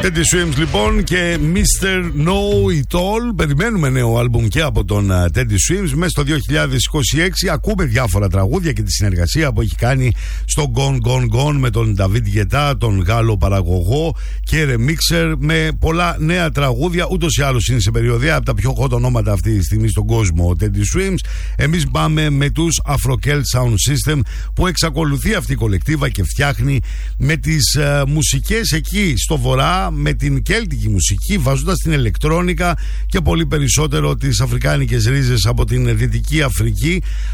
Teddy Swims λοιπόν και Mr. Know It All. Περιμένουμε νέο άλμπουμ και από τον Teddy Swims μέσα στο 2026. Ακούμε διάφορα τραγούδια και τη συνεργασία που έχει κάνει στο Gone Gone Gone με τον David Guetta, τον Γάλλο παραγωγό και remixer, με πολλά νέα τραγούδια. Ούτως ή άλλως είναι σε περιοδία από τα πιο hot ονόματα αυτή τη στιγμή στον κόσμο ο Teddy Swims. Εμείς πάμε με τους Afro-Celt Sound System, που εξακολουθεί αυτή η κολεκτίβα και φτιάχνει με τις μουσικές εκεί στο βορρά, με την κέλτικη μουσική, βάζοντας την ηλεκτρόνικα και πολύ περισσότερο τις αφρικάνικες ρίζες από την Δυτική Αφρική.